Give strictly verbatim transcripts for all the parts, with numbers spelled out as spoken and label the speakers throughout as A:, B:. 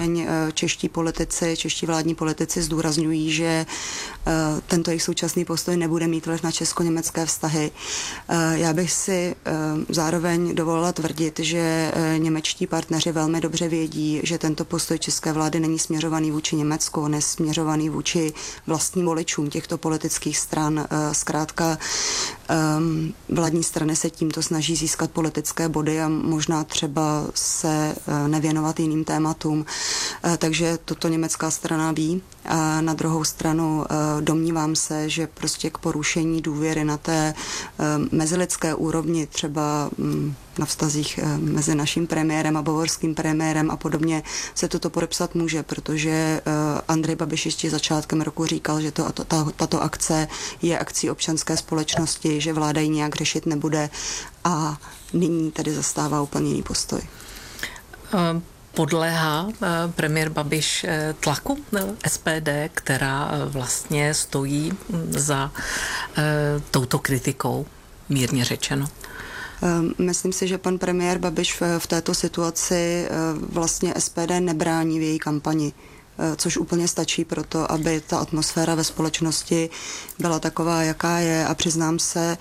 A: čeští politici, čeští vládní politici zdůrazňují, že tento jejich současný postoj nebude mít vliv na česko-německé vztahy. Já bych si zároveň dovolila tvrdit, že němečtí partneři velmi dobře vědí, že tento postoj české vlády není směřovaný vůči Německu, nesměřovaný vůči vlastním voličům těchto politických stran. Zkrátka vládní strany se tímto snaží získat politické body a možná třeba se nevěnovat jiným tématům. Takže toto německá strana ví. A na druhou stranu domnívám se, že prostě k porušení důvěry na té mezilidské úrovni, třeba na vztazích mezi naším premiérem a bavorským premiérem a podobně, se toto podepsat může, protože Andrej Babiš ještě začátkem roku říkal, že to, ta, tato akce je akcí občanské společnosti, že vláda ji nějak řešit nebude a nyní tedy zastává úplně jiný postoj.
B: Um. Podléhá premiér Babiš tlaku S P D, která vlastně stojí za touto kritikou, mírně řečeno?
A: Myslím si, že pan premiér Babiš v této situaci vlastně S P D nebrání v její kampani, což úplně stačí pro to, aby ta atmosféra ve společnosti byla taková, jaká je, a přiznám se,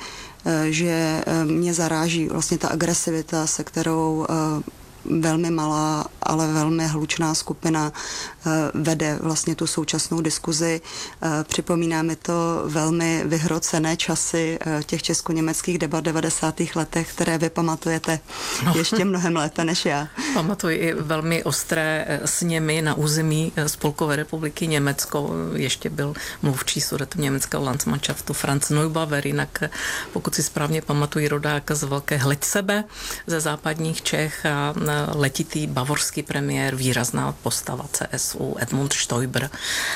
A: že mě zaráží vlastně ta agresivita, se kterou velmi malá, ale velmi hlučná skupina vede vlastně tu současnou diskuzi. Připomíná mi to velmi vyhrocené časy těch česko-německých debat v devadesátých letech, které vy pamatujete no. ještě mnohem lépe než já.
B: Pamatuji i velmi ostré sněmy na území Spolkové republiky Německo. Ještě byl mluvčí sudetoněmeckého Landsmannschaftu Franz Neubauer, jinak pokud si správně pamatuji, rodák z Velké Hleďsebe ze západních Čech a letitý bavorský premiér, výrazná postava C S U, Edmund Stoiber.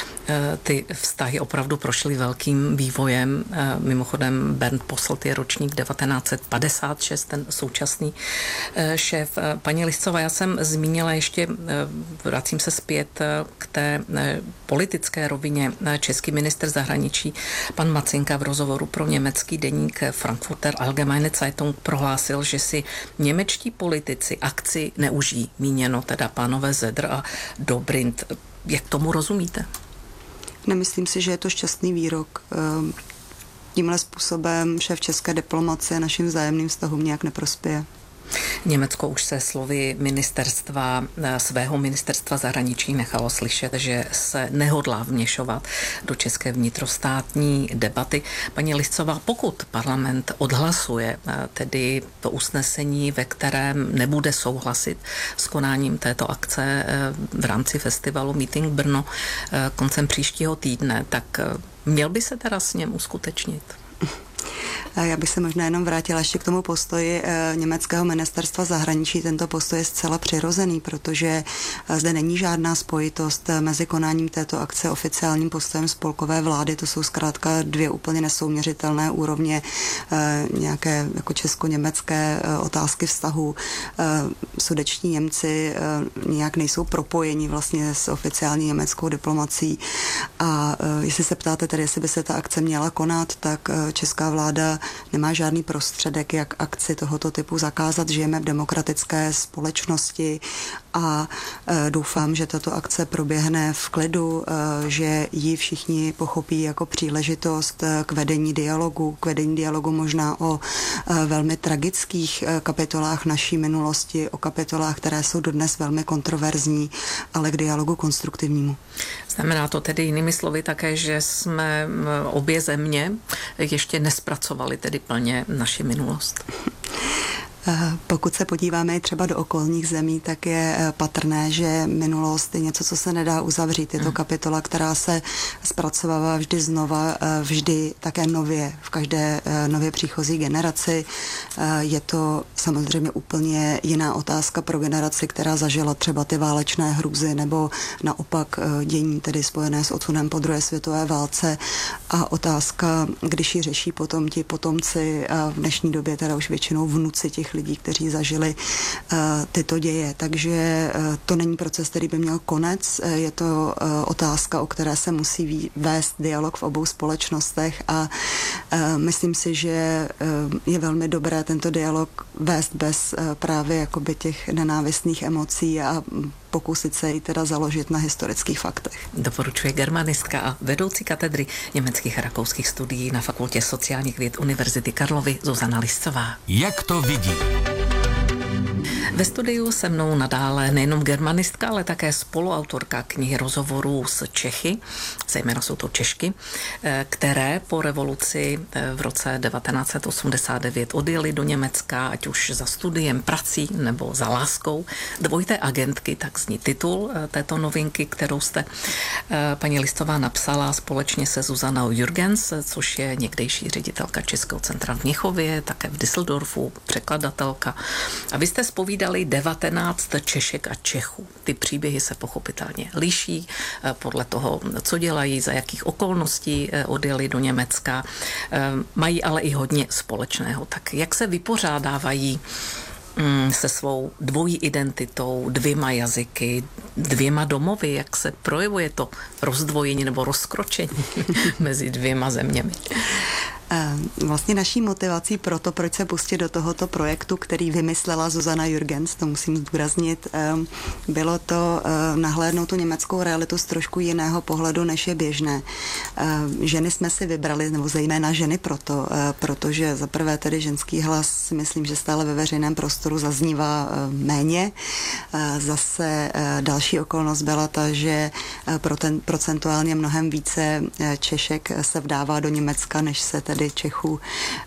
B: Ty vztahy opravdu prošly velkým vývojem. Mimochodem Bernd Posselt je ročník devatenáct set padesát šest, ten současný šéf. Paní Liscová, já jsem zmínila ještě, vracím se zpět k té politické rovině. Český ministr zahraničí pan Macinka v rozhovoru pro německý deník Frankfurter Allgemeine Zeitung prohlásil, že si němečtí politici akci neužijí, míněno teda pánové Zedr a Dobrindt. Jak tomu rozumíte?
A: Nemyslím si, že je to šťastný výrok. Tímhle způsobem šéf české diplomacie našim vzájemným vztahům nějak neprospěje.
B: Německo už se slovy ministerstva, svého ministerstva zahraničí nechalo slyšet, že se nehodlá vměšovat do české vnitrostátní debaty. Paní Liscová, pokud parlament odhlasuje tedy to usnesení, ve kterém nebude souhlasit s konáním této akce v rámci festivalu Meeting Brno koncem příštího týdne, tak měl by se teda s něm uskutečnit?
A: Já bych se možná jenom vrátila ještě k tomu postoji německého ministerstva zahraničí. Tento postoj je zcela přirozený, protože zde není žádná spojitost mezi konáním této akce oficiálním postojem spolkové vlády. To jsou zkrátka dvě úplně nesouměřitelné úrovně nějaké jako česko-německé otázky vztahů. Sudečtí Němci nějak nejsou propojeni vlastně s oficiální německou diplomací. A jestli se ptáte tedy, jestli by se ta akce měla konat, tak česká vláda nemá žádný prostředek, jak akci tohoto typu zakázat. Žijeme v demokratické společnosti a e, doufám, že tato akce proběhne v klidu, e, že ji všichni pochopí jako příležitost k vedení dialogu, k vedení dialogu možná o e, velmi tragických e, kapitolách naší minulosti, o kapitolách, které jsou dodnes velmi kontroverzní, ale k dialogu konstruktivnímu.
B: Znamená to tedy jinými slovy také, že jsme obě země ještě nespracovali tedy plně naši minulost?
A: Pokud se podíváme třeba do okolních zemí, tak je patrné, že minulost je něco, co se nedá uzavřít. Je to kapitola, která se zpracovává vždy znova, vždy také nově, v každé nově příchozí generaci. Je to samozřejmě úplně jiná otázka pro generaci, která zažila třeba ty válečné hrůzy nebo naopak dění, tedy spojené s odsunem po druhé světové válce. A otázka, když ji řeší potom ti potomci, a v dnešní době teda už většinou vnuci těch lidí, kteří zažili uh, tyto děje. Takže uh, to není proces, který by měl konec. Uh, je to uh, otázka, o které se musí vést dialog v obou společnostech a Myslím si, že je velmi dobré tento dialog vést bez právě jakoby těch nenávistných emocí a pokusit se ji teda založit na historických faktech.
B: Doporučuje germanistka a vedoucí katedry německých a rakouských studií na Fakultě sociálních věd Univerzity Karlovy Zuzana Liscová.
C: Jak to vidí?
B: Ve studiu se mnou nadále nejenom germanistka, ale také spoluautorka knihy rozhovorů s Čechy, zejména jsou to Češky, které po revoluci v roce devatenáct set osmdesát devět odjeli do Německa, ať už za studiem, prací nebo za láskou. Dvojité agentky, tak zní titul této novinky, kterou jste, paní Listová, napsala společně se Zuzanou Jürgens, což je někdejší ředitelka Českého centra v Mnichově, také v Düsseldorfu, překladatelka. A vy jste zpovídali devatenáct Češek a Čechů. Ty příběhy se pochopitelně liší podle toho, co dělají, za jakých okolností odjeli do Německa. Mají ale i hodně společného. Tak jak se vypořádávají se svou dvojí identitou, dvěma jazyky, dvěma domovy, jak se projevuje to rozdvojení nebo rozkročení mezi dvěma zeměmi?
A: Vlastně naší motivací pro to, proč se pustit do tohoto projektu, který vymyslela Zuzana Jürgens, to musím zdůraznit, bylo to nahlédnout tu německou realitu z trošku jiného pohledu, než je běžné. Ženy jsme si vybrali, nebo zejména ženy proto, protože za prvé tedy ženský hlas, myslím, že stále ve veřejném prostoru zaznívá méně. Zase další okolnost byla ta, že procentuálně mnohem více Češek se vdává do Německa, než se tedy Čechů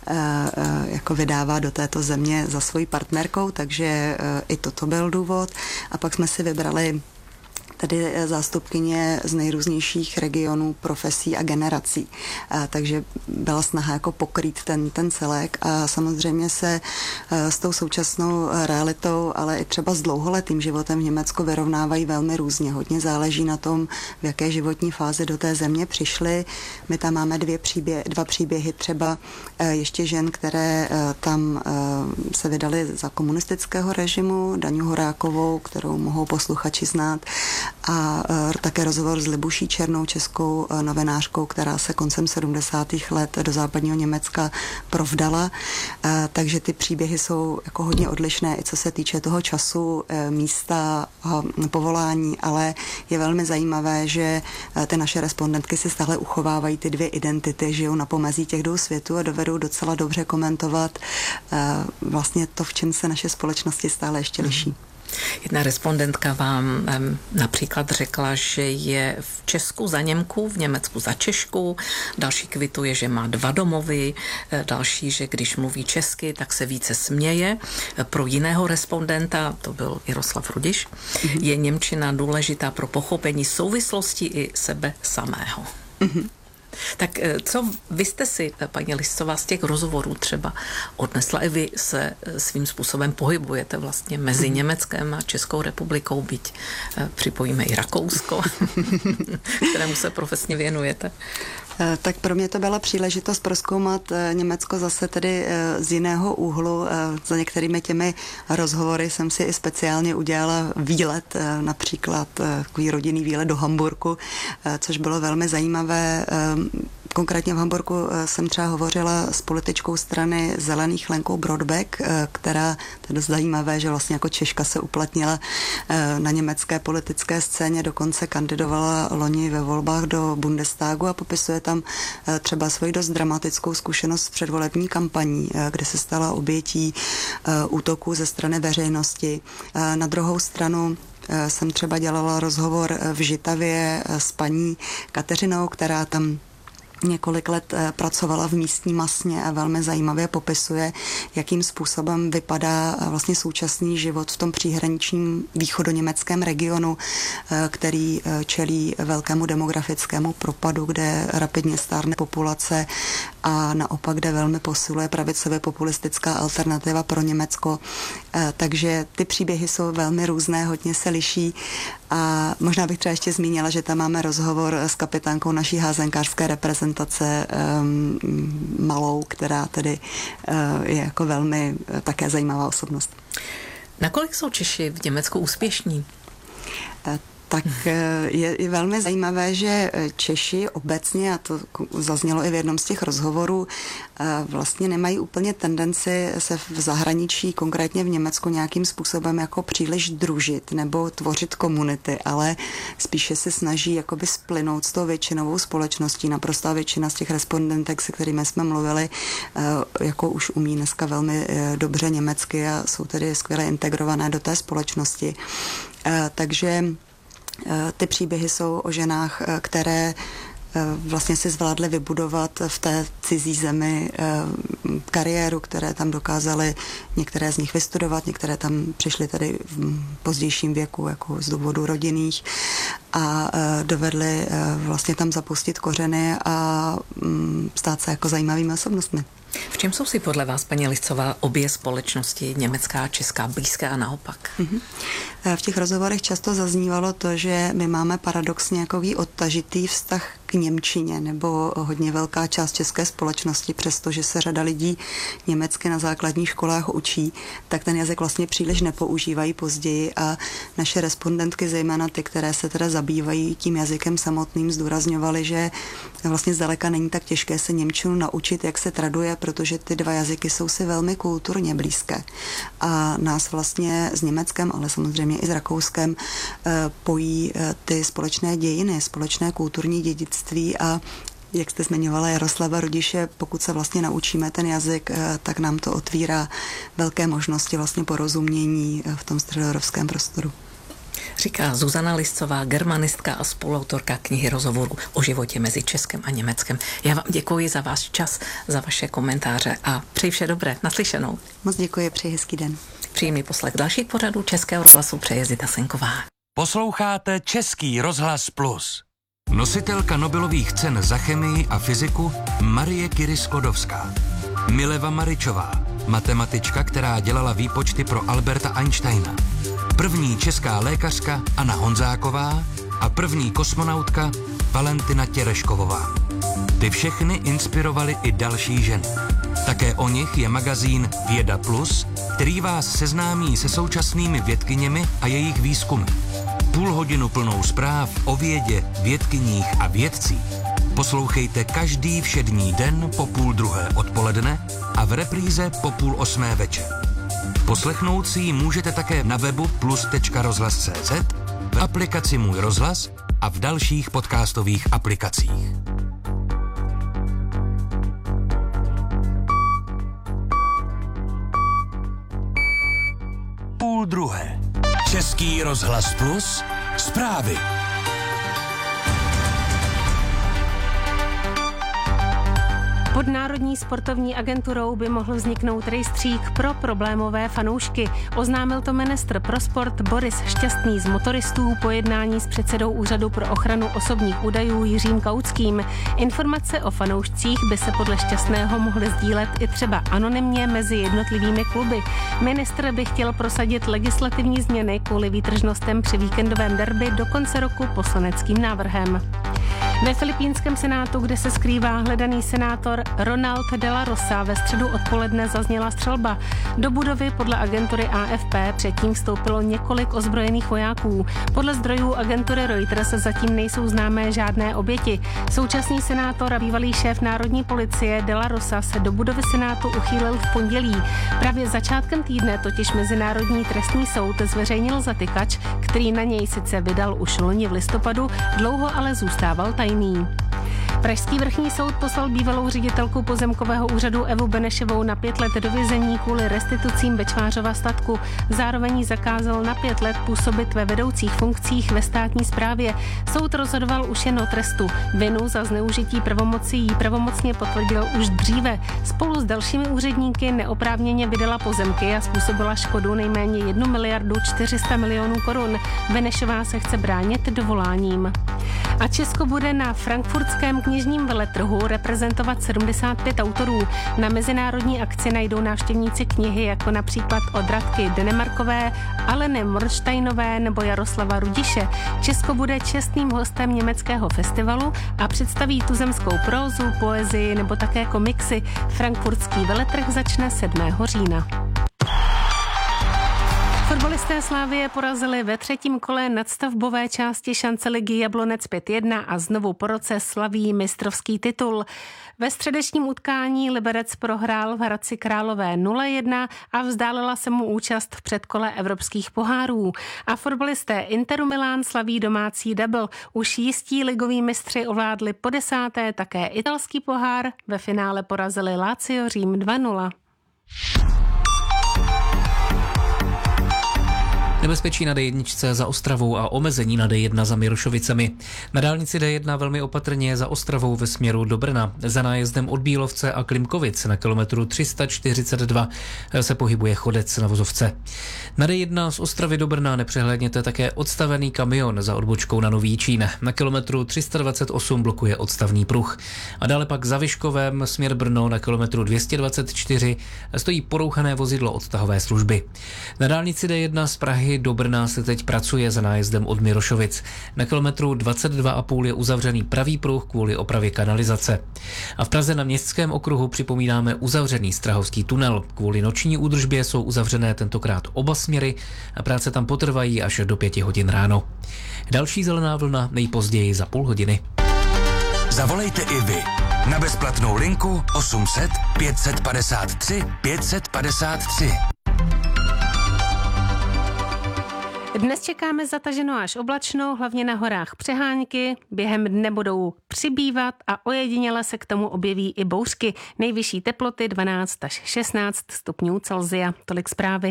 A: jako vydává do této země za svojí partnerkou, takže i toto byl důvod. A pak jsme si vybrali tedy zástupkyně z nejrůznějších regionů, profesí a generací. A takže byla snaha jako pokrýt ten, ten celek a samozřejmě se s tou současnou realitou, ale i třeba s dlouholetým životem v Německu vyrovnávají velmi různě. Hodně záleží na tom, v jaké životní fázi do té země přišly. My tam máme dvě příběhy, dva příběhy třeba ještě žen, které tam se vydaly za komunistického režimu, Daňu Horákovou, kterou mohou posluchači znát, a také rozhovor s Libuší Černou, českou novinářkou, která se koncem sedmdesátých let do západního Německa provdala. Takže ty příběhy jsou jako hodně odlišné, i co se týče toho času, místa, povolání, ale je velmi zajímavé, že ty naše respondentky si stále uchovávají ty dvě identity, žijou na pomezí těch dvou světů a dovedou docela dobře komentovat vlastně to, v čem se naše společnosti stále ještě liší.
B: Jedna respondentka vám um, například řekla, že je v Česku za Němku, v Německu za Češku, další kvituje, že má dva domovy, další, že když mluví česky, tak se více směje. Pro jiného respondenta, to byl Jaroslav Rudiš, mm-hmm. je němčina důležitá pro pochopení souvislostí i sebe samého. Mm-hmm. Tak co vy jste si, paní Liscová, z těch rozhovorů třeba odnesla? I vy se svým způsobem pohybujete vlastně mezi Německem a Českou republikou, byť připojíme i Rakousko, kterému se profesně věnujete.
A: Tak pro mě to byla příležitost prozkoumat Německo zase tedy z jiného úhlu. Za některými těmi rozhovory jsem si i speciálně udělala výlet, například takový rodinný výlet do Hamburku, což bylo velmi zajímavé. Konkrétně v Hamburku jsem třeba hovořila s političkou strany Zelených Lenkou Brodbeck, která, to je dost zajímavé, že vlastně jako Češka se uplatnila na německé politické scéně, dokonce kandidovala loni ve volbách do Bundestagu a popisuje tam třeba svoji dost dramatickou zkušenost v předvolební kampaní, kde se stala obětí útoků ze strany veřejnosti. Na druhou stranu jsem třeba dělala rozhovor v Žitavě s paní Kateřinou, která tam několik let pracovala v místní masně a velmi zajímavě popisuje, jakým způsobem vypadá vlastně současný život v tom příhraničním východoněmeckém regionu, který čelí velkému demografickému propadu, kde rapidně stárne populace a naopak, kde velmi posiluje pravicově populistická alternativa pro Německo. Takže ty příběhy jsou velmi různé, hodně se liší a možná bych třeba ještě zmínila, že tam máme rozhovor s kapitánkou naší házenkářské reprezentace um, Malou, která tedy uh, je jako velmi uh, také zajímavá osobnost.
B: Nakolik jsou Češi v Německu úspěšní?
A: Tak je, je velmi zajímavé, že Češi obecně, a to zaznělo i v jednom z těch rozhovorů, vlastně nemají úplně tendenci se v zahraničí, konkrétně v Německu, nějakým způsobem jako příliš družit nebo tvořit komunity, ale spíše se snaží jakoby splynout s tou většinovou společností. Naprostá většina z těch respondentek, se kterými jsme mluvili, jako už umí dneska velmi dobře německy a jsou tedy skvěle integrované do té společnosti. Takže ty příběhy jsou o ženách, které vlastně si zvládly vybudovat v té cizí zemi kariéru, které tam dokázaly některé z nich vystudovat, některé tam přišly tady v pozdějším věku jako z důvodu rodinných a dovedly vlastně tam zapustit kořeny a stát se jako zajímavými osobnostmi.
B: V čem jsou si podle vás, paní Liscová, obě společnosti, německá a česká, blízké a naopak?
A: Mm-hmm. V těch rozhovorech často zaznívalo to, že my máme paradoxně jakový odtažitý vztah k němčině, nebo hodně velká část české společnosti, přestože se řada lidí německy na základních školách učí, tak ten jazyk vlastně příliš nepoužívají později a naše respondentky, zejména ty, které se teda zabývají tím jazykem samotným, zdůrazňovaly, že vlastně zdaleka není tak těžké se němčinu naučit, jak se traduje, protože ty dva jazyky jsou si velmi kulturně blízké. A nás vlastně s Německem, ale samozřejmě i s Rakouskem pojí ty společné dějiny, společné kulturní dědictví a jak jste zmiňovala Jaroslava Rudiše, pokud se vlastně naučíme ten jazyk, tak nám to otvírá velké možnosti vlastně porozumění v tom středoevropském prostoru.
B: Říká Zuzana Liscová, germanistka a spoluautorka knihy rozhovorů o životě mezi Českem a Německem. Já vám děkuji za váš čas, za vaše komentáře a přeji vše dobré. Naslyšenou.
A: Moc děkuji, přeji hezký den.
B: Příjemný poslech dalších pořadů Českého rozhlasu přeje Zita Senková.
C: Posloucháte Český rozhlas Plus. Nositelka Nobelových cen za chemii a fyziku Marie Curie-Sklodowská. Mileva Maričová, matematička, která dělala výpočty pro Alberta Einsteina. První česká lékařka Anna Honzáková a první kosmonautka Valentina Tereškovová. Ty všechny inspirovaly i další ženy. Také o nich je magazín Věda Plus, který vás seznámí se současnými vědkyněmi a jejich výzkumy. Půl hodinu plnou zpráv o vědě, vědkyních a vědcích poslouchejte každý všední den po půl druhé odpoledne a v repríze po půl osmé večer. Poslechnout si ji můžete také na webu plus tečka rozhlas tečka cé zet, v aplikaci Můj rozhlas a v dalších podcastových aplikacích. Půl druhé. Český rozhlas Plus. Zprávy.
D: Pod Národní sportovní agenturou by mohl vzniknout rejstřík pro problémové fanoušky. Oznámil to ministr pro sport Boris Šťastný z motoristů po jednání s předsedou Úřadu pro ochranu osobních údajů Jiřím Kautským. Informace o fanoušcích by se podle Šťastného mohly sdílet i třeba anonymně mezi jednotlivými kluby. Ministr by chtěl prosadit legislativní změny kvůli výtržnostem při víkendovém derby do konce roku poslaneckým návrhem. Ve filipínském senátu, kde se skrývá hledaný senátor Ronald de la Rosa, ve středu odpoledne zazněla střelba. Do budovy podle agentury A F P předtím vstoupilo několik ozbrojených vojáků. Podle zdrojů agentury Reuters zatím nejsou známé žádné oběti. Současný senátor a bývalý šéf národní policie de la Rosa se do budovy senátu uchýlil v pondělí. Právě začátkem týdne totiž Mezinárodní trestní soud zveřejnil zatykač, který na něj sice vydal už loni v listopadu, dlouho ale zůstával tajný. Pražský vrchní soud poslal bývalou ředitelku pozemkového úřadu Evu Benešovou na pět let do vězení kvůli restitucím Bečvářova statku. Zároveň jí zakázal na pět let působit ve vedoucích funkcích ve státní správě. Soud rozhodoval už jen o trestu. Vinu za zneužití pravomocí jí pravomocně potvrdil už dříve. Spolu s dalšími úředníky neoprávněně vydala pozemky a způsobila škodu nejméně jednu miliardu čtyři sta milionů korun. Benešová se chce bránit dovoláním. A Česko bude na frankfurtském knižním veletrhu reprezentovat sedmdesát pět autorů. Na mezinárodní akci najdou návštěvníci knihy jako například od Radky Denemarkové, Aleny Mornsteinové nebo Jaroslava Rudiše. Česko bude čestným hostem německého festivalu a představí tuzemskou prózu, poezii nebo také komiksy. Frankfurtský veletrh začne sedmého října. Fotbalista Fotbalisté Slavie porazili ve třetím kole nadstavbové části šance ligy Jablonec pět jedna a znovu po roce slaví mistrovský titul. Ve středečním utkání Liberec prohrál v Hradci Králové nula jedna a vzdálila se mu účast v předkole evropských pohárů. A fotbalisté Interu Milán slaví domácí double. Už jistí ligoví mistři ovládli po desáté také italský pohár. Ve finále porazili Lazio Řím dva nula.
E: Nebezpečí na D jedna za Ostravou a omezení na D jedna za Mirošovicemi. Na dálnici D jedna velmi opatrně za Ostravou ve směru do Brna. Za nájezdem od Bílovce a Klimkovic na kilometru tři sta čtyřicet dva se pohybuje chodec na vozovce. Na D jedna z Ostravy do Brna nepřehlédněte také odstavený kamion za odbočkou na Nový Čín. Na kilometru tři sta dvacet osm blokuje odstavný pruh. A dále pak za Vyškovem směr Brno na kilometru dvě stě dvacet čtyři stojí porouchané vozidlo odtahové služby. Na dálnici D jedna z Prahy do Brna se teď pracuje za nájezdem od Mirošovic. Na kilometru dvacet dva a půl je uzavřený pravý pruh kvůli opravě kanalizace. A v Praze na Městském okruhu připomínáme uzavřený Strahovský tunel. Kvůli noční údržbě jsou uzavřené tentokrát oba směry a práce tam potrvají až do pěti hodin ráno. Další zelená vlna nejpozději za půl hodiny.
C: Zavolejte i vy na bezplatnou linku osm set pět padesát tři pět padesát tři.
D: Dnes čekáme zataženo až oblačno, hlavně na horách přehánky. Během dne budou přibývat a ojediněle se k tomu objeví i bouřky. Nejvyšší teploty dvanáct až šestnáct stupňů Celsia. Tolik zprávy.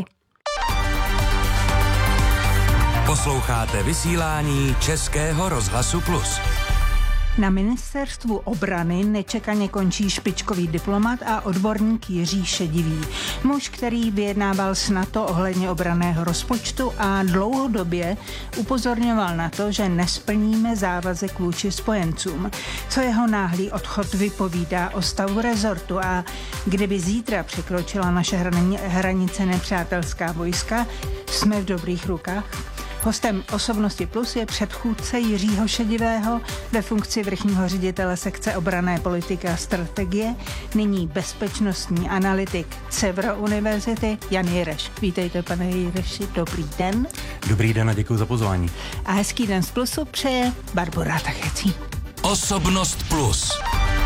C: Posloucháte vysílání Českého rozhlasu Plus.
F: Na ministerstvu obrany nečekaně končí špičkový diplomat a odborník Jiří Šedivý. Muž, který vyjednával s NATO ohledně obranného rozpočtu a dlouhodobě upozorňoval na to, že nesplníme závazek vůči spojencům. Co jeho náhlý odchod vypovídá o stavu rezortu a kdyby zítra překročila naše hranice nepřátelská vojska, jsme v dobrých rukách? Hostem Osobnosti Plus je předchůdce Jiřího Šedivého ve funkci vrchního ředitele sekce obranné politiky a strategie, nyní bezpečnostní analytik Cevro univerzity Jan Jireš. Vítejte, pane Jireši, dobrý den.
G: Dobrý den a děkuji za pozvání.
F: A hezký den z Plusu přeje Barbora Tachecí.
C: Osobnost Plus.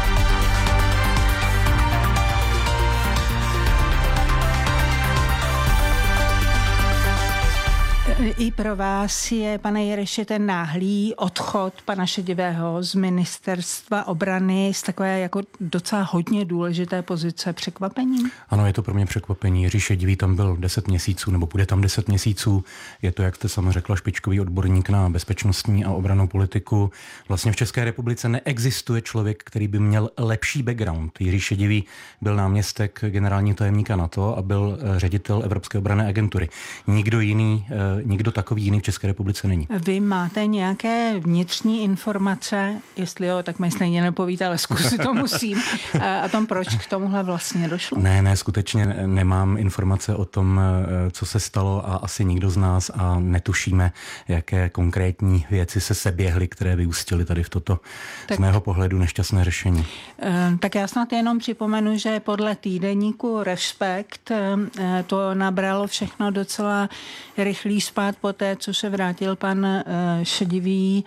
F: I pro vás je, pane Jireši, ten náhlý odchod pana Šedivého z ministerstva obrany z takové jako docela hodně důležité pozice překvapením?
G: Ano, je to pro mě překvapení. Jiří Šedivý tam byl deset měsíců, nebo bude tam deset měsíců. Je to, jak jste sama řekla, špičkový odborník na bezpečnostní a obrannou politiku. Vlastně v České republice neexistuje člověk, který by měl lepší background. Jiří Šedivý byl náměstek generálního tajemníka NATO a byl ředitel Evropské obranné agentury. Nikdo jiný Nikdo takový jiný v České republice není.
F: Vy máte nějaké vnitřní informace, jestli jo, tak mi stejně nepovíte, ale zkusit to musím, a tom, proč k tomuhle vlastně došlo?
G: Ne, ne, skutečně nemám informace o tom, co se stalo a asi nikdo z nás a netušíme, jaké konkrétní věci se seběhly, které vyústily tady v toto tak, z mého pohledu nešťastné řešení.
F: Tak já snad jenom připomenu, že podle týdeníku Respekt to nabralo všechno docela rychlý spád po té, co se vrátil pan Šedivý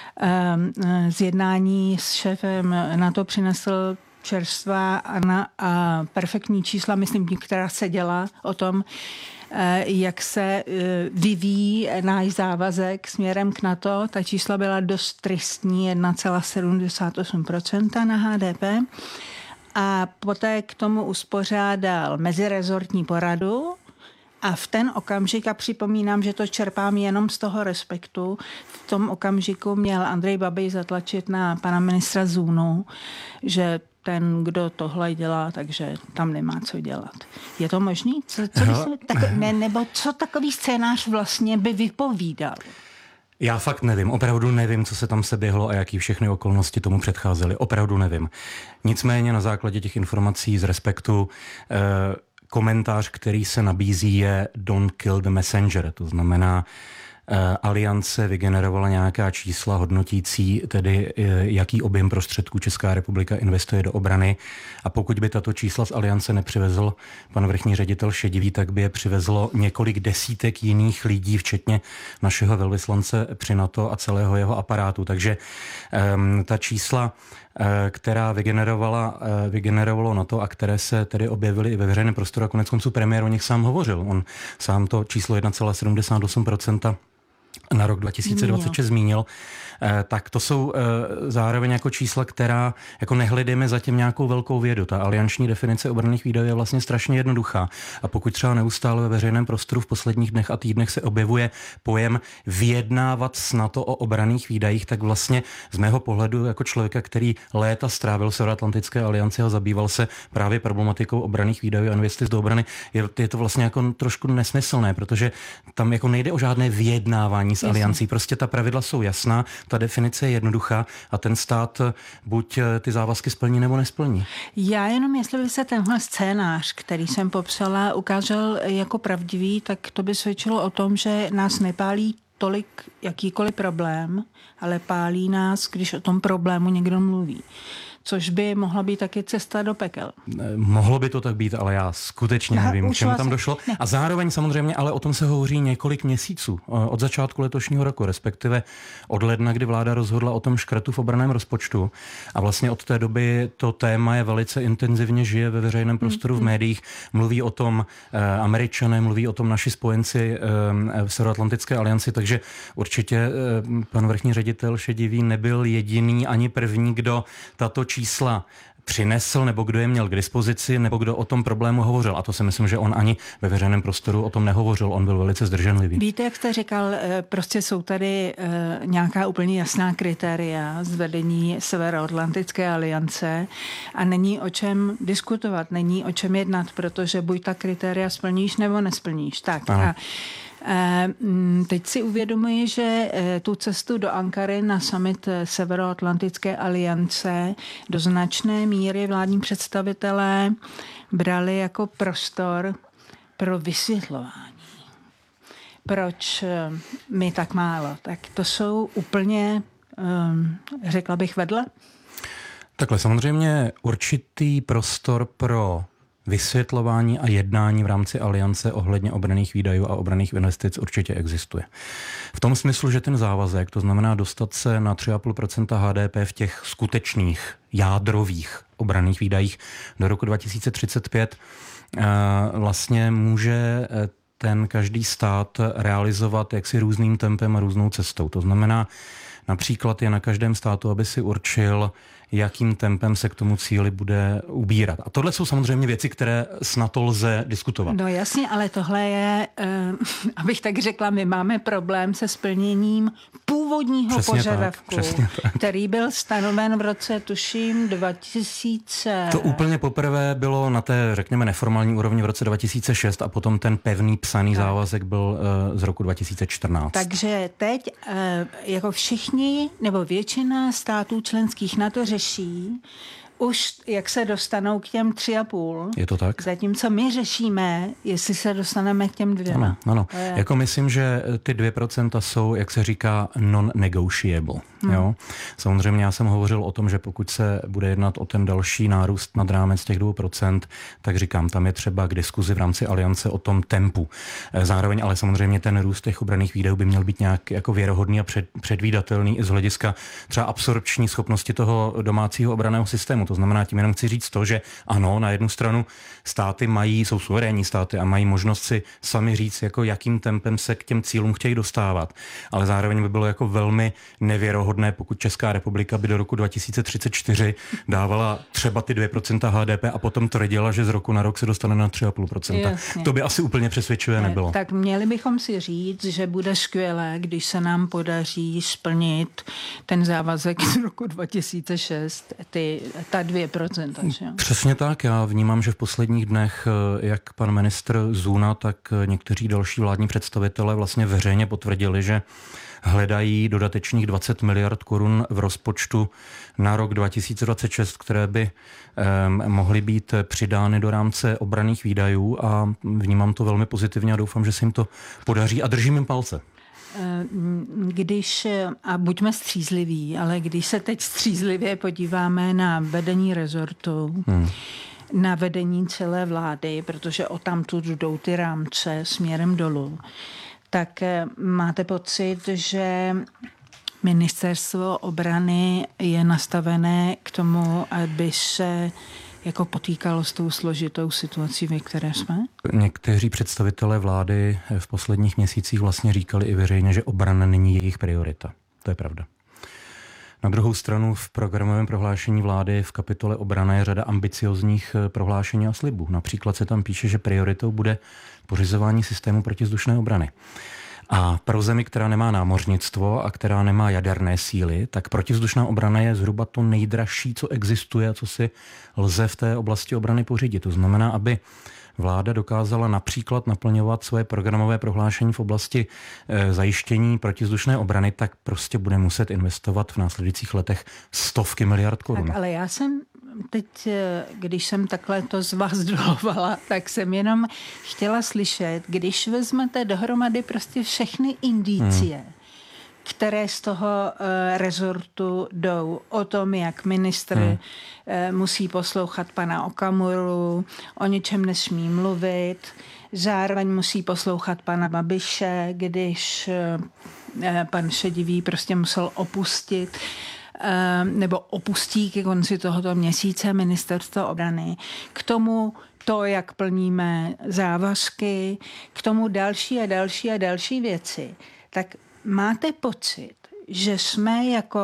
F: z jednání s šéfem NATO, přinesl čerstvá a, na, a perfektní čísla, myslím, která se dělá o tom, jak se vyvíjí náš závazek směrem k NATO. Ta čísla byla dost tristní, jedna celá sedmdesát osm procenta na H D P. A poté k tomu uspořádal mezirezortní poradu. A v ten okamžik, a připomínám, že to čerpám jenom z toho Respektu, v tom okamžiku měl Andrej Babiš zatlačit na pana ministra Zůnu, že ten, kdo tohle dělá, takže tam nemá co dělat. Je to možný? Co, co by se, tak, ne, nebo co takový scénář vlastně by vypovídal?
G: Já fakt nevím, opravdu nevím, co se tam seběhlo a jaký všechny okolnosti tomu předcházely. Opravdu nevím. Nicméně na základě těch informací z Respektu eh, komentář, který se nabízí, je don't kill the messenger. To znamená, Aliance vygenerovala nějaká čísla hodnotící, tedy jaký objem prostředků Česká republika investuje do obrany. A pokud by tato čísla z Aliance nepřivezl pan vrchní ředitel Šedivý, tak by je přivezlo několik desítek jiných lidí, včetně našeho velvyslance při NATO a celého jeho aparátu. Takže um, ta čísla, která vygenerovala, vygenerovalo NATO a které se tedy objevily i ve veřejném prostoru a konec konců premiér o nich sám hovořil. On sám to číslo jedna celá sedmdesát osm procenta na rok dva tisíce dvacet šest zmínil, tak to jsou zároveň jako čísla, která jako nehledíme zatím nějakou velkou vědu. Ta alianční definice obranných výdajů je vlastně strašně jednoduchá. A pokud třeba neustále ve veřejném prostoru v posledních dnech a týdnech se objevuje pojem vyjednávat s NATO o obranných výdajích, tak vlastně z mého pohledu jako člověka, který léta strávil v Severoatlantické alianci a zabýval se právě problematikou obranných výdajů a investic do obrany, je, je to vlastně jako trošku nesmyslné, protože tam jako nejde o žádné vyjednávání s aliancí. Prostě ta pravidla jsou jasná, ta definice je jednoduchá a ten stát buď ty závazky splní nebo nesplní.
F: Já jenom, jestli by se tenhle scénář, který jsem popsala, ukázal jako pravdivý, tak to by svědčilo o tom, že nás nepálí tolik jakýkoliv problém, ale pálí nás, když o tom problému někdo mluví. Což by mohla být taky cesta do pekel.
G: Mohlo by to tak být, ale já skutečně já nevím, k čemu tam došlo. Ne. A zároveň samozřejmě, ale o tom se hovoří několik měsíců. Od začátku letošního roku, respektive od ledna, kdy vláda rozhodla o tom škrtu v obranném rozpočtu. A vlastně od té doby to téma je velice intenzivně žije ve veřejném prostoru, v médiích. Mluví o tom eh, Američané, mluví o tom naši spojenci eh, v Severoatlantické alianci, takže určitě eh, pan vrchní ředitel Šedivý nebyl jediný ani první, kdo tato čísla přinesl, nebo kdo je měl k dispozici, nebo kdo o tom problému hovořil. A to si myslím, že on ani ve veřejném prostoru o tom nehovořil. On byl velice zdrženlivý.
F: Víte, jak jste říkal, prostě jsou tady nějaká úplně jasná kritéria z vedení Severoatlantické aliance a není o čem diskutovat, není o čem jednat, protože buď ta kritéria splníš, nebo nesplníš. Tak ano. A teď si uvědomuji, že tu cestu do Ankary na summit Severoatlantické aliance do značné míry vládní představitelé brali jako prostor pro vysvětlování. Proč my tak málo? Tak to jsou úplně, řekla bych, vedle?
G: Takhle samozřejmě určitý prostor pro vysvětlování a jednání v rámci aliance ohledně obranných výdajů a obranných investic určitě existuje. V tom smyslu, že ten závazek, to znamená dostat se na tři celá pět procenta H D P v těch skutečných jádrových obranných výdajích do roku dva tisíce třicet pět, vlastně může ten každý stát realizovat jaksi různým tempem a různou cestou. To znamená, například je na každém státu, aby si určil, jakým tempem se k tomu cíli bude ubírat. A tohle jsou samozřejmě věci, které snad lze diskutovat.
F: No jasně, ale tohle je, eh, abych tak řekla, my máme problém se splněním původního přesně požadavku, tak, který byl stanoven v roce, tuším, dva tisíce.
G: To úplně poprvé bylo na té, řekněme, neformální úrovni v roce dva tisíce šest a potom ten pevný psaný tak. závazek byl eh, z roku dva tisíce čtrnáct.
F: Takže teď eh, jako všichni, nebo většina států členských NATO řeší už, jak se dostanou k těm tři a půl.
G: Je to tak?
F: Zatímco my řešíme, jestli se dostaneme k těm dvěma.
G: Ano, ano. Je... Jako myslím, že ty dvě procenta jsou, jak se říká, non-negotiable. Hmm. Jo? Samozřejmě já jsem hovořil o tom, že pokud se bude jednat o ten další nárůst nad rámec těch dvou procent, tak říkám, tam je třeba k diskuzi v rámci aliance o tom tempu. Zároveň ale samozřejmě ten růst těch obranných výdajů by měl být nějak jako věrohodný a před, předvídatelný i z hlediska třeba absorpční schopnosti toho domácího obranného systému. To znamená, tím jenom chci říct to, že ano, na jednu stranu státy mají, jsou suverénní státy a mají možnost si sami říct, jako jakým tempem se k těm cílům chtějí dostávat. Ale zároveň by bylo jako velmi nevěrohodné, pokud Česká republika by do roku dva tisíce třicet čtyři dávala třeba ty dvě procenta H D P a potom tvrdila, že z roku na rok se dostane na tři celá pět procenta. Jasně. To by asi úplně přesvědčivé nebylo.
F: Tak měli bychom si říct, že bude skvělé, když se nám podaří splnit ten závazek z roku dva tisíce šest, ty, ta dvě procenta. Že?
G: Přesně tak. Já vnímám, že v posledních dnech jak pan ministr Zuna, tak někteří další vládní představitelé vlastně veřejně potvrdili, že hledají dodatečných dvacet miliard korun v rozpočtu na rok dva tisíce dvacet šest, které by um, mohly být přidány do rámce obranných výdajů a vnímám to velmi pozitivně a doufám, že se jim to podaří a držím jim palce.
F: když, a buďme střízliví, ale když se teď střízlivě podíváme na vedení rezortu, hmm. na vedení celé vlády, protože o tamtud jdou ty rámce směrem dolů, tak máte pocit, že ministerstvo obrany je nastavené k tomu, aby se jako potýkalo s tou složitou situací, ve které jsme?
G: Někteří představitelé vlády v posledních měsících vlastně říkali i veřejně, že obrana není jejich priorita. To je pravda. Na druhou stranu v programovém prohlášení vlády v kapitole obrana je řada ambiciozních prohlášení a slibů. Například se tam píše, že prioritou bude pořizování systému protivzdušné obrany. A pro zemi, která nemá námořnictvo a která nemá jaderné síly, tak protivzdušná obrana je zhruba to nejdražší, co existuje a co si lze v té oblasti obrany pořídit. To znamená, aby vláda dokázala například naplňovat svoje programové prohlášení v oblasti e, zajištění protivzdušné obrany, tak prostě bude muset investovat v následujících letech stovky miliard korun.
F: Tak ale já jsem teď, když jsem takhle to z vás dolovala, tak jsem jenom chtěla slyšet, když vezmete dohromady prostě všechny indicie, hmm. které z toho uh, rezortu jdou o tom, jak ministr hmm. uh, musí poslouchat pana Okamuru, o něčem nesmí mluvit, zároveň musí poslouchat pana Babiše, když uh, pan Šedivý prostě musel opustit nebo opustí ke konci tohoto měsíce ministerstvo obrany. K tomu to, jak plníme závazky, k tomu další a další a další věci. Tak máte pocit, že jsme jako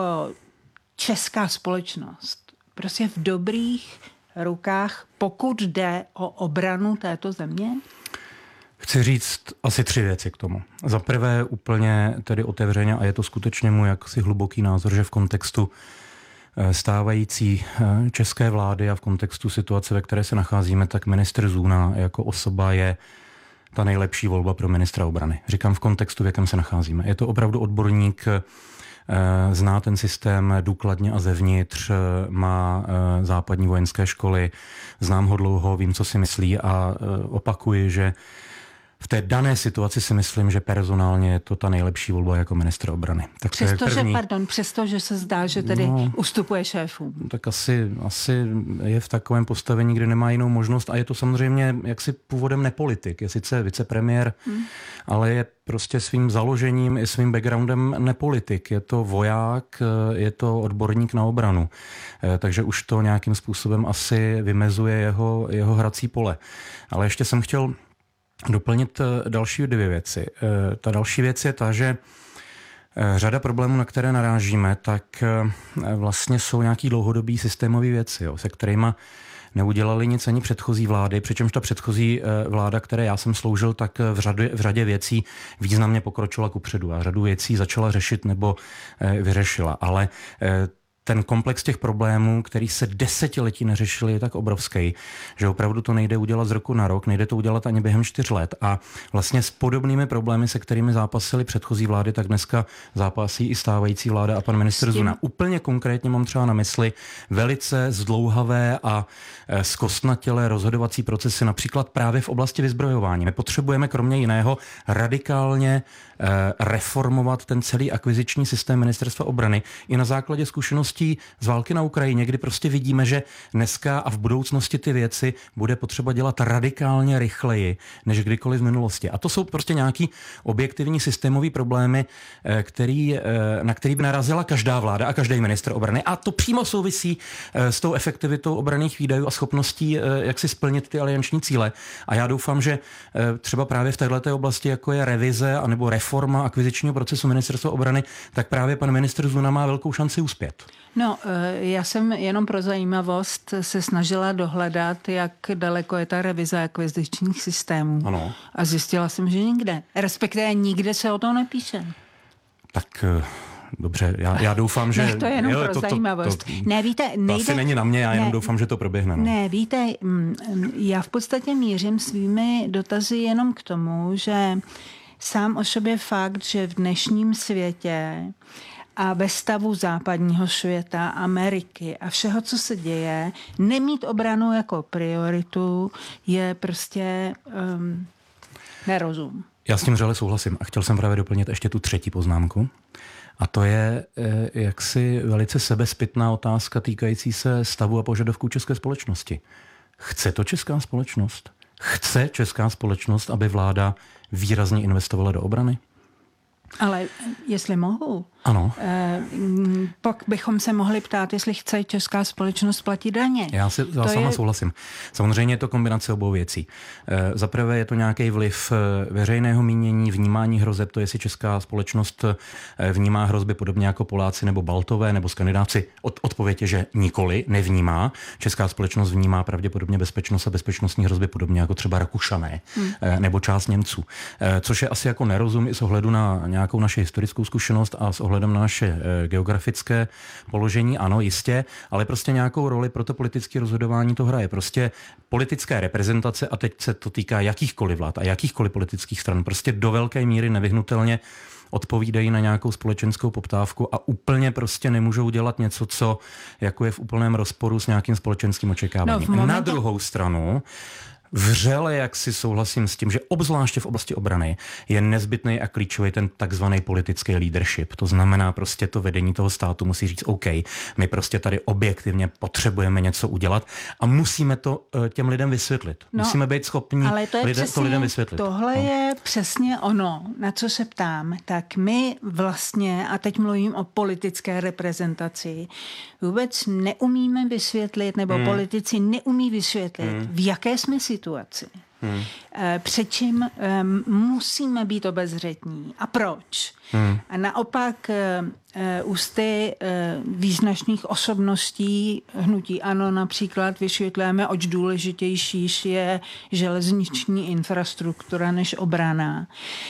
F: česká společnost prostě v dobrých rukách, pokud jde o obranu této země?
G: Chci říct asi tři věci k tomu. Za prvé úplně tedy otevřeně, a je to skutečně můj jaksi hluboký názor, že v kontextu stávající české vlády a v kontextu situace, ve které se nacházíme, tak ministr Zuna jako osoba je ta nejlepší volba pro ministra obrany. Říkám v kontextu, v jakém se nacházíme. Je to opravdu odborník, zná ten systém důkladně a zevnitř, má západní vojenské školy, znám ho dlouho, vím, co si myslí a opakuji, že v té dané situaci si myslím, že personálně je to ta nejlepší volba jako ministr obrany. Tak
F: přestože, pardon, přestože se zdá, že tedy no, ustupuje šéfům.
G: Tak asi, asi je v takovém postavení, kde nemá jinou možnost a je to samozřejmě jaksi původem nepolitik. Je sice vicepremiér, hmm. ale je prostě svým založením i svým backgroundem nepolitik. Je to voják, je to odborník na obranu. Takže už to nějakým způsobem asi vymezuje jeho, jeho hrací pole. Ale ještě jsem chtěl doplnit další dvě věci. Ta další věc je ta, že řada problémů, na které narážíme, tak vlastně jsou nějaký dlouhodobý systémový věci, jo, se kterýma neudělali nic ani předchozí vlády, přičemž ta předchozí vláda, které já jsem sloužil, tak v řadě, v řadě věcí významně pokročila kupředu a řadu věcí začala řešit nebo vyřešila. Ale ten komplex těch problémů, který se desetiletí neřešili, je tak obrovský, že opravdu to nejde udělat z roku na rok, nejde to udělat ani během čtyř let. A vlastně s podobnými problémy, se kterými zápasily předchozí vlády, tak dneska zápasí i stávající vláda a pan ministr Zuna. Úplně konkrétně mám třeba na mysli velice zdlouhavé a zkostnatělé rozhodovací procesy, například právě v oblasti vyzbrojování. My potřebujeme kromě jiného radikálně reformovat ten celý akviziční systém ministerstva obrany i na základě zkušeností z války na Ukrajině, kdy prostě vidíme, že dneska a v budoucnosti ty věci bude potřeba dělat radikálně rychleji, než kdykoliv v minulosti. A to jsou prostě nějaký objektivní systémový problémy, který, na který by narazila každá vláda a každý ministr obrany. A to přímo souvisí s tou efektivitou obranných výdajů a schopností, jak si splnit ty alianční cíle. A já doufám, že třeba právě v této oblasti, jako je revize anebo reforma akvizičního procesu ministerstva obrany, tak právě pan ministr Zuna má velkou šanci uspět.
F: No, já jsem jenom pro zajímavost se snažila dohledat, jak daleko je ta revize akvizičních systémů.
G: Ano.
F: A zjistila jsem, že nikde. Respektive nikde se o tom nepíše.
G: Tak dobře, já, já doufám, že...
F: Ne, to je jenom
G: jo,
F: pro
G: to,
F: zajímavost.
G: To, to,
F: ne, víte, nejde,
G: to asi není na mě, já jenom
F: ne,
G: doufám, že to proběhne. No.
F: Ne, víte, já v podstatě mířím svými dotazy jenom k tomu, že sám o sobě fakt, že v dnešním světě a ve stavu západního světa, Ameriky a všeho, co se děje, nemít obranu jako prioritu je prostě um, nerozum.
G: Já s tím vřele souhlasím a chtěl jsem právě doplnit ještě tu třetí poznámku. A to je eh, jaksi velice sebezpytná otázka týkající se stavu a požadavků české společnosti. Chce to česká společnost? Chce česká společnost, aby vláda výrazně investovala do obrany?
F: Ale jestli mohu,
G: ano.
F: Eh, pak bychom se mohli ptát, jestli chce česká společnost platit daně.
G: Já si já sama je... souhlasím. Samozřejmě je to kombinace obou věcí. Eh, Za prvé je to nějaký vliv veřejného mínění, vnímání hrozeb, to jestli česká společnost vnímá hrozby podobně jako Poláci nebo Baltové nebo Skandinávci. Od, odpověď je, že nikoli, nevnímá. Česká společnost vnímá pravděpodobně bezpečnost a bezpečnostní hrozby podobně jako třeba Rakušané hmm. eh, nebo část Němců. Eh, což je asi jako nerozum i s ohledu na nějakou naši historickou zkušenost a s ohledem na naše e, geografické položení, ano, jistě, ale prostě nějakou roli pro to politické rozhodování to hraje. Prostě politické reprezentace, a teď se to týká jakýchkoliv vlád a jakýchkoliv politických stran, prostě do velké míry nevyhnutelně odpovídají na nějakou společenskou poptávku a úplně prostě nemůžou dělat něco, co jako je v úplném rozporu s nějakým společenským očekáváním. No, momentě... Na druhou stranu vřele, jak si souhlasím s tím, že obzvláště v oblasti obrany je nezbytný a klíčový ten takzvaný politický leadership. To znamená prostě to vedení toho státu musí říct OK, my prostě tady objektivně potřebujeme něco udělat a musíme to těm lidem vysvětlit. No, musíme být schopni
F: ale to, je
G: lidem,
F: přesně,
G: to lidem vysvětlit.
F: Tohle
G: no.
F: je přesně ono, na co se ptám. Tak my vlastně, a teď mluvím o politické reprezentaci, vůbec neumíme vysvětlit, nebo hmm. politici neumí vysvětlit, hmm. v jaké jsme situaci. Hmm. Před čím um, musíme být obezřetní a proč. Hmm. A naopak uh, ústy uh, význačných osobností hnutí ANO například vysvětlujeme, oč důležitější je železniční infrastruktura než obrana.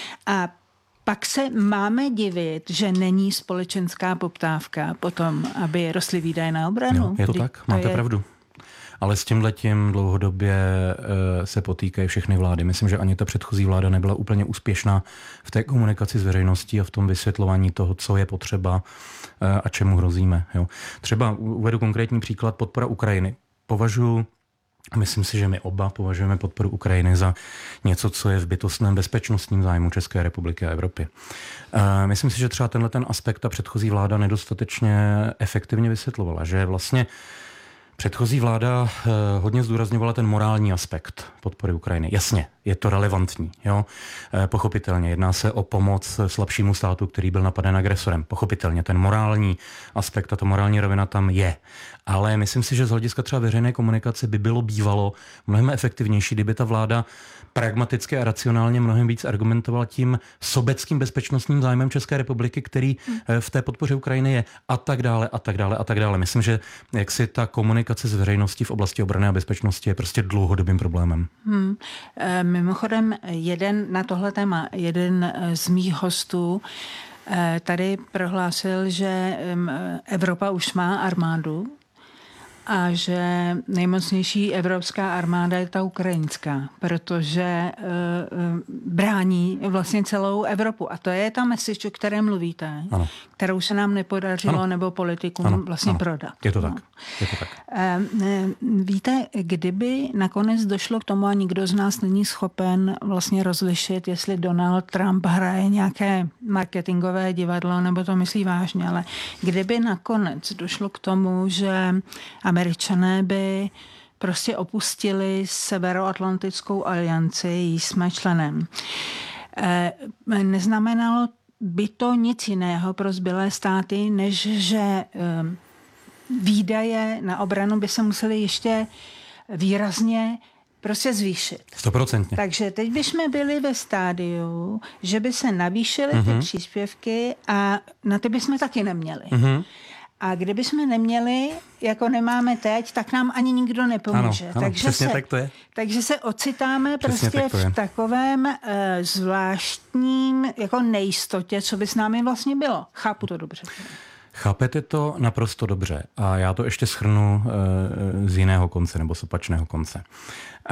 F: A pak se máme divit, že není společenská poptávka potom, aby rostly výdaje na obranu.
G: Jo, je to tak, máte to je... pravdu. Ale s tímhletím dlouhodobě e, se potýkají všechny vlády. Myslím, že ani ta předchozí vláda nebyla úplně úspěšná v té komunikaci s veřejností a v tom vysvětlování toho, co je potřeba e, a čemu hrozíme. Jo. Třeba uvedu konkrétní příklad podpora Ukrajiny. Považuji Myslím si, že my oba považujeme podporu Ukrajiny za něco, co je v bytostném bezpečnostním zájmu České republiky a Evropy. Myslím si, že třeba tenhle ten aspekt ta předchozí vláda nedostatečně efektivně vysvětlovala, že vlastně předchozí vláda hodně zdůrazňovala ten morální aspekt podpory Ukrajiny. Jasně, je to relevantní, jo? Pochopitelně. Jedná se o pomoc slabšímu státu, který byl napaden agresorem. Pochopitelně ten morální aspekt a ta morální rovina tam je. Ale myslím si, že z hlediska třeba veřejné komunikace by bylo bývalo mnohem efektivnější, kdyby ta vláda pragmaticky a racionálně mnohem víc argumentovala tím sobeckým bezpečnostním zájmem České republiky, který v té podpoře Ukrajiny je a tak dále a tak dále a tak dále. Myslím, že jaksi ta komunikace s veřejností v oblasti obrany a bezpečnosti je prostě dlouhodobým problémem. Hmm.
F: E, mimochodem, jeden na tohle téma, jeden z mých hostů e, tady prohlásil, že Evropa už má armádu a že nejmocnější evropská armáda je ta ukrajinská, protože e, e, brání vlastně celou Evropu. A to je ta message, o které mluvíte, ano. kterou se nám nepodařilo, ano. nebo politikům ano. vlastně ano. prodat.
G: Je to tak. No. Je to tak.
F: E, e, víte, kdyby nakonec došlo k tomu a nikdo z nás není schopen vlastně rozlišit, jestli Donald Trump hraje nějaké marketingové divadlo, nebo to myslí vážně, ale kdyby nakonec došlo k tomu, že Američané by prostě opustili Severoatlantickou alianci, jí jsme členem. E, neznamenalo by to nic jiného pro zbylé státy, než že e, výdaje na obranu by se musely ještě výrazně prostě zvýšit.
G: Stoprocentně.
F: Takže teď bychom byli ve stádiu, že by se navýšily mm-hmm. ty příspěvky a na ty bychom taky neměli. Mm-hmm. A kdyby jsme neměli, jako nemáme teď, tak nám ani nikdo nepomůže.
G: Ano, ano,
F: takže,
G: přesně
F: se,
G: tak to je.
F: takže se ocitáme
G: přesně
F: prostě
G: tak
F: v takovém uh, zvláštním jako nejistotě, co by s námi vlastně bylo. Chápu to dobře.
G: Chápete to naprosto dobře. A já to ještě shrnu uh, z jiného konce nebo z opačného konce. Uh,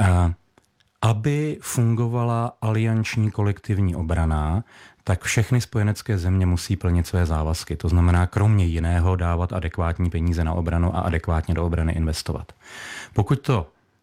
G: aby fungovala alianční kolektivní obrana, tak všechny spojenecké země musí plnit své závazky. To znamená kromě jiného dávat adekvátní peníze na obranu a adekvátně do obrany investovat. Pokud to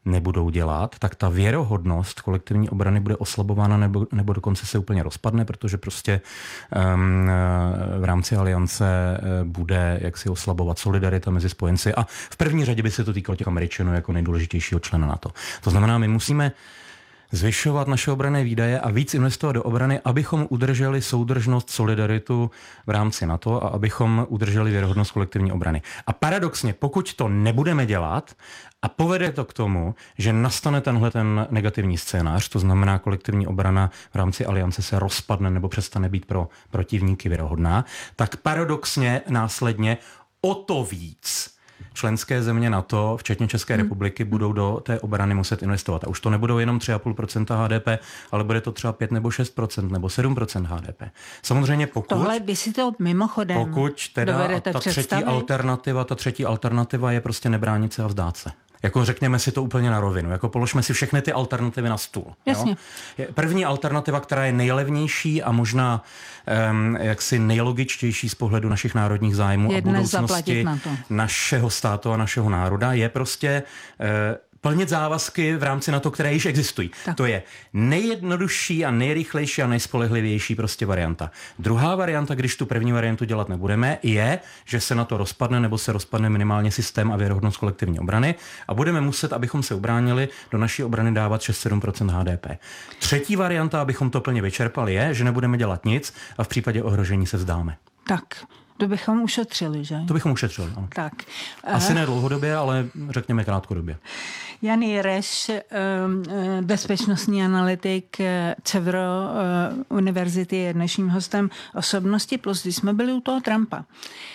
G: nebudou dělat, tak ta věrohodnost kolektivní obrany bude oslabována nebo, nebo dokonce se úplně rozpadne, protože prostě um, v rámci aliance bude jaksi oslabovat solidarita mezi spojenci a v první řadě by se to týkalo těch Američanů jako nejdůležitějšího člena NATO. To znamená, my musíme zvyšovat naše obranné výdaje a víc investovat do obrany, abychom udrželi soudržnost, solidaritu v rámci NATO a abychom udrželi věrohodnost kolektivní obrany. A paradoxně, pokud to nebudeme dělat a povede to k tomu, že nastane tenhle ten negativní scénář, to znamená kolektivní obrana v rámci aliance se rozpadne nebo přestane být pro protivníky věrohodná, tak paradoxně následně o to víc členské země NATO, včetně České republiky, budou do té obrany muset investovat. A už to nebudou jenom tři celá pět procenta H D P, ale bude to třeba pět nebo šest procent nebo sedm procent H D P. Samozřejmě pokud...
F: Tohle by si to mimochodem
G: Pokud teda ta třetí alternativa, ta třetí alternativa je prostě nebránit se a vzdát se. Jako řekněme si to úplně na rovinu, jako položme si všechny ty alternativy na stůl.
F: Jasně.
G: Jo? První alternativa, která je nejlevnější a možná um, jaksi nejlogičtější z pohledu našich národních zájmů
F: je
G: a budoucnosti
F: na
G: našeho státu a našeho národa, je prostě uh, plnit závazky v rámci NATO, které již existují. Tak. To je nejjednodušší a nejrychlejší a nejspolehlivější prostě varianta. Druhá varianta, když tu první variantu dělat nebudeme, je, že se na to rozpadne nebo se rozpadne minimálně systém a věrohodnost kolektivní obrany a budeme muset, abychom se ubránili, do naší obrany dávat šest až sedm procent H D P. Třetí varianta, abychom to plně vyčerpali, je, že nebudeme dělat nic a v případě ohrožení se vzdáme.
F: Tak. To bychom ušetřili, že?
G: To bychom ušetřili, ano.
F: Tak.
G: Asi ne dlouhodobě, ale řekněme krátkodobě.
F: Jan Jireš, bezpečnostní analytik Cevro univerzity, je dnešním hostem Osobnosti plus, když jsme byli u toho Trumpa.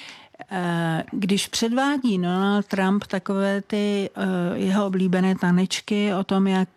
F: Když předvádí Donald Trump takové ty jeho oblíbené tanečky o tom, jak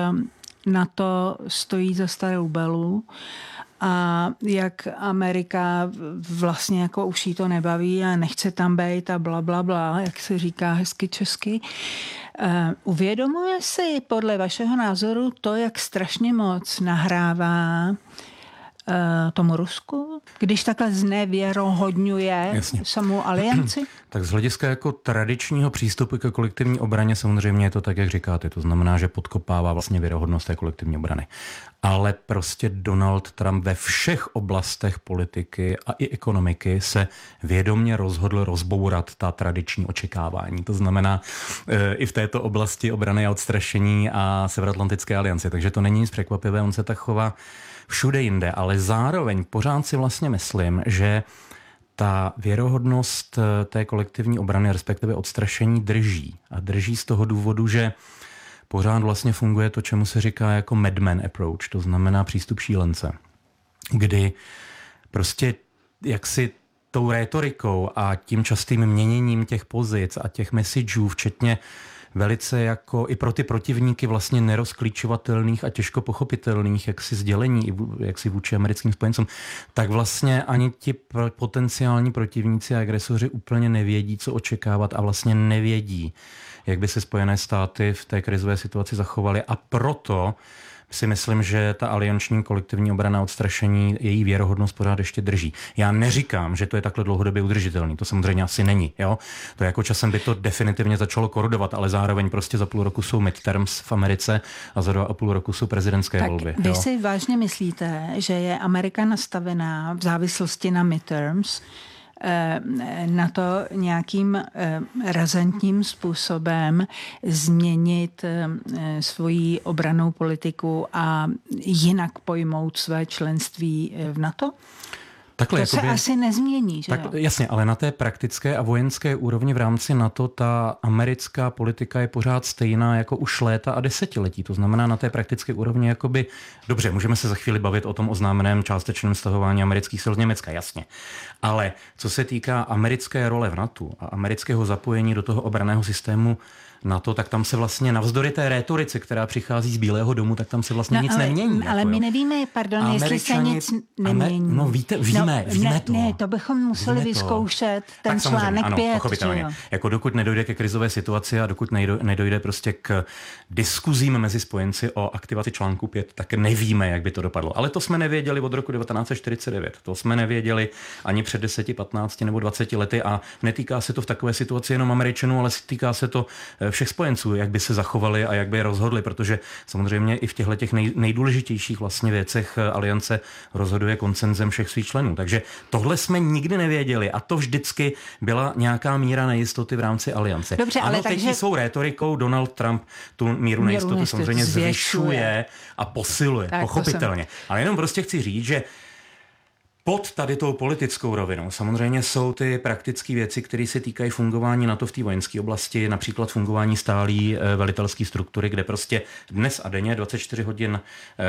F: NATO stojí za starou Belu, a jak Amerika vlastně jako už jí to nebaví a nechce tam být a bla, bla, bla, jak se říká hezky česky. Uh, uvědomuje si podle vašeho názoru to, jak strašně moc nahrává uh, tomu Rusku, když takhle znevěrohodňuje Jasně. samou alianci?
G: Tak z hlediska jako tradičního přístupu ke kolektivní obraně samozřejmě je to tak, jak říkáte. To znamená, že podkopává vlastně věrohodnost té kolektivní obrany. Ale prostě Donald Trump ve všech oblastech politiky a i ekonomiky se vědomě rozhodl rozbourat ta tradiční očekávání. To znamená e, i v této oblasti obrany a odstrašení a Severoatlantické aliance. Takže to není nic překvapivé, on se tak chová všude jinde, ale zároveň pořád si vlastně myslím, že ta věrohodnost té kolektivní obrany, respektive odstrašení, drží. A drží z toho důvodu, že pořád vlastně funguje to, čemu se říká jako madman approach, to znamená přístup šílence, kdy prostě jaksi tou rétorikou a tím častým měněním těch pozic a těch messageů, včetně velice jako i pro ty protivníky vlastně nerozklíčovatelných a těžko pochopitelných jaksi sdělení jaksi vůči americkým spojencům, tak vlastně ani ti potenciální protivníci a agresoři úplně nevědí, co očekávat a vlastně nevědí, jak by se Spojené státy v té krizové situaci zachovaly a proto si myslím, že ta alianční kolektivní obrana odstrašení, její věrohodnost pořád ještě drží. Já neříkám, že to je takhle dlouhodobě udržitelný, to samozřejmě asi není. Jo? To jako časem by to definitivně začalo korodovat, ale zároveň prostě za půl roku jsou midterms v Americe a za dva a půl roku jsou prezidentské
F: tak
G: volby.
F: Vy
G: jo?
F: si vážně myslíte, že je Amerika nastavená v závislosti na midterms na to nějakým razantním způsobem změnit svoji obrannou politiku a jinak pojmout své členství v NATO? Takhle, to jakoby, se asi nezmění, že tak, jo?
G: Jasně, ale na té praktické a vojenské úrovni v rámci NATO ta americká politika je pořád stejná jako už léta a desetiletí. To znamená na té praktické úrovni jakoby, dobře, můžeme se za chvíli bavit o tom oznámeném částečném stahování amerických sil z Německa, jasně. Ale co se týká americké role v NATO a amerického zapojení do toho obranného systému NATO, tak tam se vlastně navzdory té rétorice, která přichází z Bílého domu, tak tam se vlastně no, nic
F: ale,
G: nemění.
F: Ale
G: jako,
F: my nevíme, pardon, Američani, jestli se nic nemění.
G: No víte, víme,
F: no,
G: víme, víme
F: ne,
G: to.
F: Ne, to bychom museli víme vyzkoušet to. Ten článek
G: ano,
F: pět.
G: Pochopitelně. Jako dokud nedojde ke krizové situaci a dokud nedojde prostě k diskuzím mezi spojenci o aktivaci článku pět, tak nevíme, jak by to dopadlo. Ale to jsme nevěděli od roku devatenáct set čtyřicet devět. To jsme nevěděli ani před deseti, patnácti nebo dvaceti lety a netýká se to v takové situaci jenom Američanů, ale týká se to všech spojenců, jak by se zachovali a jak by je rozhodli, protože samozřejmě i v těchto těch nej, nejdůležitějších vlastně věcech aliance rozhoduje konsenzem všech svých členů. Takže tohle jsme nikdy nevěděli a to vždycky byla nějaká míra nejistoty v rámci aliance.
F: Dobře,
G: ano,
F: ale
G: teď
F: takže...
G: svou rétorikou Donald Trump tu míru nejistoty samozřejmě zvyšuje a posiluje, tak, pochopitelně. Jsem... Ale jenom prostě chci říct, že pod tady tou politickou rovinou samozřejmě jsou ty praktické věci, které se týkají fungování NATO v té vojenské oblasti, například fungování stálý velitelské struktury, kde prostě dnes a denně dvacet čtyři hodin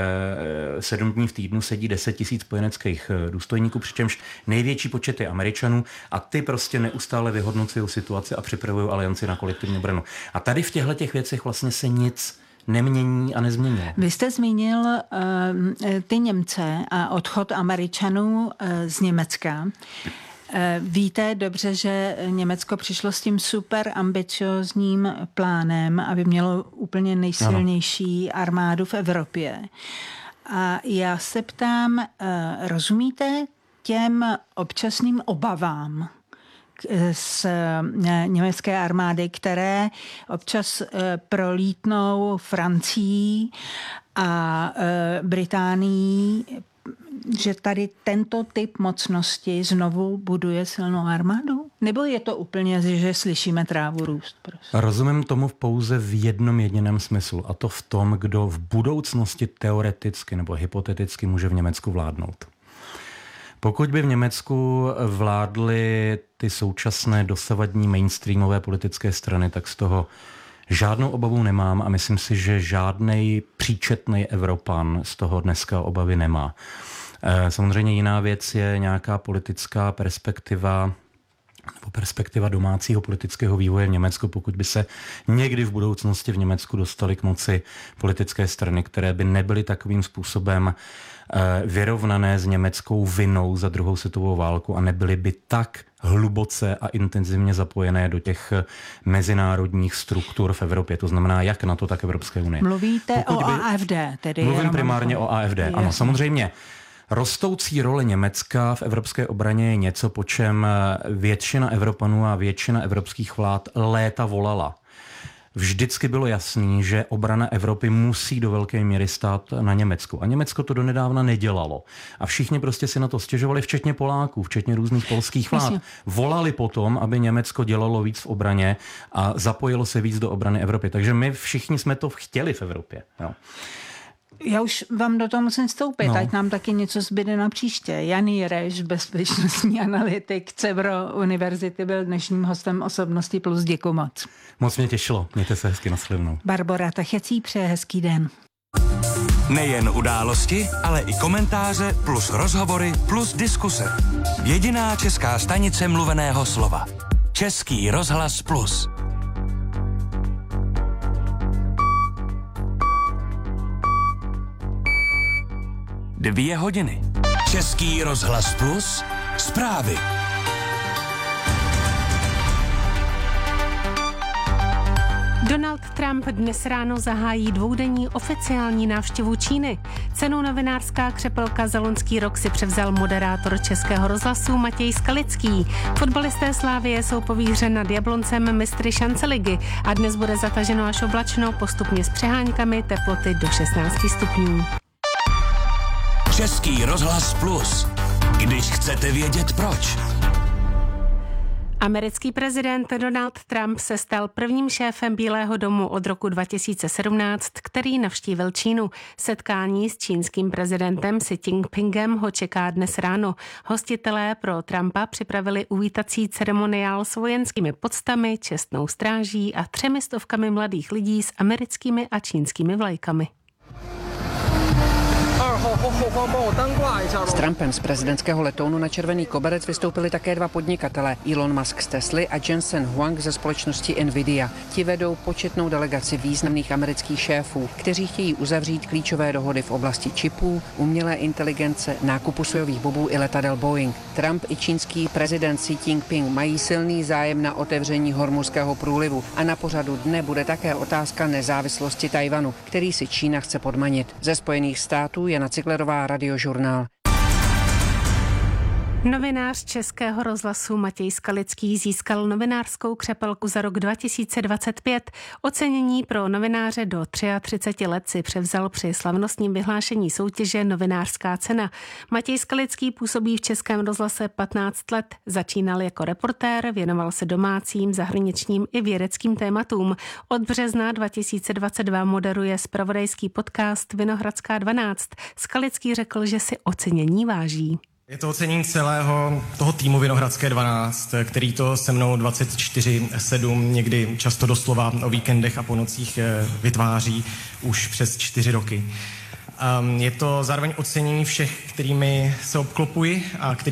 G: sedm dní v týdnu sedí deset tisíc spojeneckých důstojníků, přičemž největší počet je Američanů a ty prostě neustále vyhodnocují situaci a připravují alianci na kolektivní obranu. A tady v těchto těch věcech vlastně se nic nemění a nezmění.
F: Vy jste zmínil uh, ty Němce a odchod Američanů uh, z Německa. Uh, víte dobře, že Německo přišlo s tím super ambiciozním plánem, aby mělo úplně nejsilnější ano. armádu v Evropě. A já se ptám, uh, rozumíte těm občasným obavám z německé armády, které občas prolítnou Francií a Británií, že tady tento typ mocnosti znovu buduje silnou armádu? Nebo je to úplně, že slyšíme trávu růst? Prostě?
G: Rozumím tomu pouze v jednom jediném smyslu, a to v tom, kdo v budoucnosti teoreticky nebo hypoteticky může v Německu vládnout. Pokud by v Německu vládly ty současné dosavadní mainstreamové politické strany, tak z toho žádnou obavu nemám a myslím si, že žádnej příčetný Evropan z toho dneska obavy nemá. Samozřejmě jiná věc je nějaká politická perspektiva nebo perspektiva domácího politického vývoje v Německu, pokud by se někdy v budoucnosti v Německu dostaly k moci politické strany, které by nebyly takovým způsobem vyrovnané s německou vinou za druhou světovou válku a nebyly by tak hluboce a intenzivně zapojené do těch mezinárodních struktur v Evropě. To znamená jak NATO, tak Evropské unie.
F: Mluvíte Pokud o by... A F D? Tedy
G: Mluvím primárně o A F D. Jasně. Ano, samozřejmě. Rostoucí role Německa v evropské obraně je něco, po čem většina Evropanů a většina evropských vlád léta volala. Vždycky bylo jasný, že obrana Evropy musí do velké míry stát na Německu. A Německo to donedávna nedělalo. A všichni prostě si na to stěžovali, včetně Poláků, včetně různých polských vlád. Volali potom, aby Německo dělalo víc v obraně a zapojilo se víc do obrany Evropy. Takže my všichni jsme to chtěli v Evropě. Jo.
F: Já už vám do toho musím vstoupit, no. Ať nám taky něco zbyde na příště. Jan Jireš, bezpečnostní analytik Cebro univerzity, byl dnešním hostem Osobnosti plus. Děkuji moc.
G: Moc mě těšilo. Mějte se hezky, nashledanou.
F: Barbora Tachecí přeje hezký den.
C: Nejen události, ale i komentáře plus rozhovory plus diskuse. Jediná česká stanice mluveného slova. Český rozhlas plus. Dvě hodiny. Český rozhlas plus. Zprávy.
D: Donald Trump dnes ráno zahájí dvoudenní oficiální návštěvu Číny. Cenu novinářská křepelka za loňský rok si převzal moderátor Českého rozhlasu Matěj Skalický. Fotbalisté Slávie jsou po výhře nad Jabloncem mistry šanceligy a dnes bude zataženo až oblačno, postupně s přeháňkami, teploty do šestnáct stupňů.
C: Český rozhlas plus. Když chcete vědět proč.
D: Americký prezident Donald Trump se stal prvním šéfem Bílého domu od roku dva tisíce sedmnáct, který navštívil Čínu. Setkání s čínským prezidentem Xi Jinpingem ho čeká dnes ráno. Hostitelé pro Trumpa připravili uvítací ceremoniál s vojenskými poctami, čestnou stráží a třemi stovkami mladých lidí s americkými a čínskými vlajkami.
H: Our whole S Trumpem z prezidentského letounu na červený koberec vystoupili také dva podnikatelé, Elon Musk z Tesly a Jensen Huang ze společnosti Nvidia. Ti vedou početnou delegaci významných amerických šéfů, kteří chtějí uzavřít klíčové dohody v oblasti čipů, umělé inteligence, nákupu sojových bobů i letadel Boeing. Trump i čínský prezident Xi Jinping mají silný zájem na otevření Hormuzského průlivu a na pořadu dne bude také otázka nezávislosti Tchaj-wanu, který si Čína chce podmanit. Ze Spojených států Jana Ciglerová, Radiožurnál.
D: Novinář Českého rozhlasu Matěj Skalický získal novinářskou křepelku za rok dva tisíce dvacet pět. Ocenění pro novináře do třiceti tří let si převzal při slavnostním vyhlášení soutěže Novinářská cena. Matěj Skalický působí v Českém rozhlase patnáct let. Začínal jako reportér, věnoval se domácím, zahraničním i vědeckým tématům. Od března dva tisíce dvacet dva moderuje zpravodajský podcast Vinohradská dvanáct. Skalický řekl, že si ocenění váží.
I: Je to ocenění celého toho týmu Vinohradské dvanáct, který to se mnou dvacet čtyři sedm, někdy často doslova o víkendech a po nocích vytváří už přes čtyři roky. Je to zároveň ocenění všech, kterými se obklopuji a který